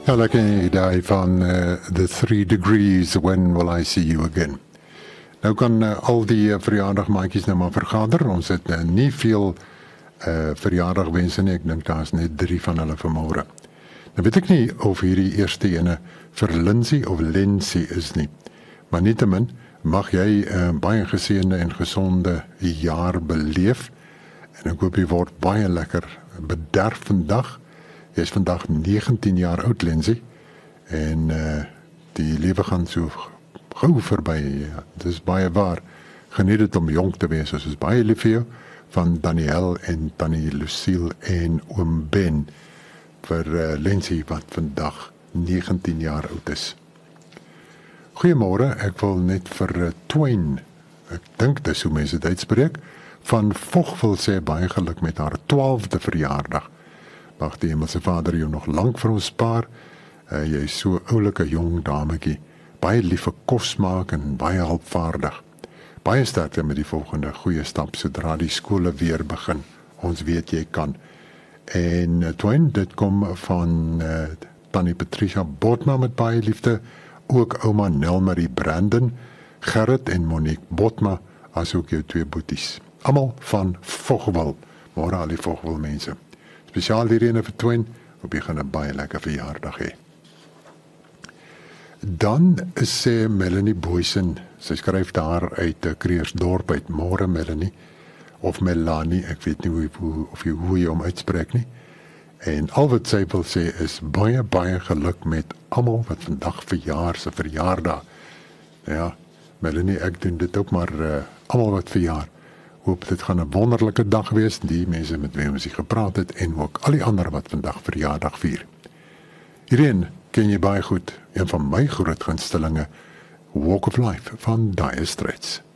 Ja, lekker idee van The 3 Degrees, When Will I See You Again. Nou kan al die verjaardagmaatjies nou maar vergader. Ons het nie veel verjaardagwense nie. Ek dink daar is net 3 van hulle vanmôre. Nou weet ek nie of hierdie eerste ene vir Lindsay of Lensie is nie. Maar nietemin mag jy baie geseënde en gesonde jaar beleef. En ek hoop jy word baie lekker bederf vandag. Jy is vandag 19 jaar oud, Lindsay. En die lewe gaan so gou verby. Ja. Dit is baie waar. Geniet dit om jong te wees. Ons is baie lief vir jou. Van Daniel en Tannie Lucille en oom Ben. Vir Lindsay wat vandag 19 jaar oud is. Goeiemôre, ek wil net vir Twain, ek dink dis hoe mense dit uitspreek, van Vogwel sê baie geluk met haar 12de verjaardag. Mag die Hemelse Vader jou nog lank vir ons spaar. Jy is so oulike jong dametjie, baie lief vir kos maak en baie hulpvaardig. Baie sterkte met die volgende goeie stap sodra die skole weer begin. Ons weet jy kan. En Twain, dit kom van Tannie Patricia Botma met baie liefde, ook ouma Nelmarie Brandon, Gerrit en Monique Botma, as ook jou 2 boeties. Almal van Vogwel, môre al die Vogwel mense. Spesiaal hierheen vir Twain, hoop jy gaan 'n baie lekker verjaardag hê. Dan sê Melanie Boysen, sy skryf daar uit Kreersdorp uit, môre Melanie, of Melanie, ek weet nie hoe jy hom uitspreek nie. En al wat sy wil sê is baie geluk met almal wat vandag verjaar, se verjaardag. Ja, Melanie, ek doen dit ook maar almal wat verjaar. Hoop dit gaan 'n wonderlike dag wees, die mense met wie ons hier gepraat het en ook al die ander wat vandag verjaardag vier. Hierin ken jy baie goed een van my groot gunstelinge, Walk of Life van Dire Straits.